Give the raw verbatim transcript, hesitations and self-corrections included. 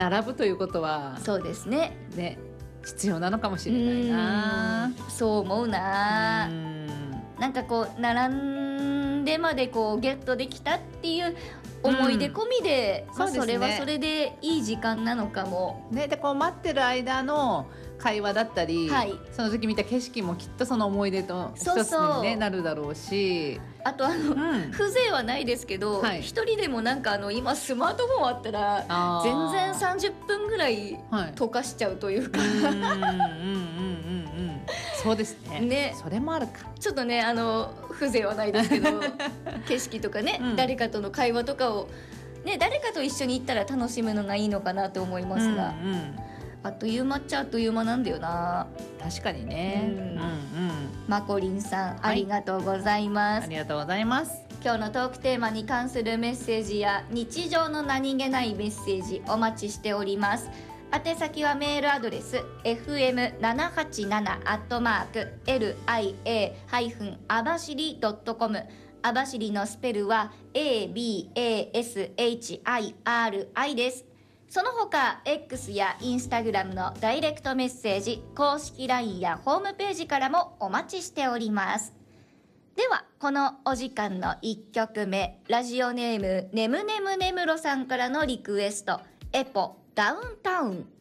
並ぶということはそうですねね、必要なのかもしれないな。 うんそう思うな。 うんなんかこう並んでまでこうゲットできたっていう思い出込みで、 うんまあ、 そうですねそれはそれでいい時間なのかも。 ね、でこう待ってる間の会話だったり、 はいその時見た景色もきっとその思い出と一つに、ね、 そうそうなるだろうし、 あとあの、 うん風情はないですけど、 はい一人でもなんかあの今スマートフォンあったらあー全然さんじゅっぷんぐらいはい溶かしちゃうというか、 うんうんうんうんうんそうですね。 ねそれもあるか。 ちょっとねあの風情はないですけど景色とかね、 うん誰かとの会話とかを、ね、誰かと一緒に行ったら楽しむのがいいのかなと思いますが、 うんうんあっという間っちゃあっという間なんだよな。 確かにね、 うんうんうんまこりんさん、 はいありがとうございます。 ありがとうございます。 今日のトークテーマに関するメッセージや日常の何気ないメッセージお待ちしております。宛先はメールアドレス エフエムななはちなな アットマーク エルアイエー あばしり ドットコム、 あばしりのスペルは エービーエーエスエイチアイアールアイ です。その他 X や Instagram のダイレクトメッセージ、公式 ライン やホームページからもお待ちしております。ではこのお時間のいっきょくめ、ラジオネームねむねむねむろさんからのリクエスト、エポダウンタウン。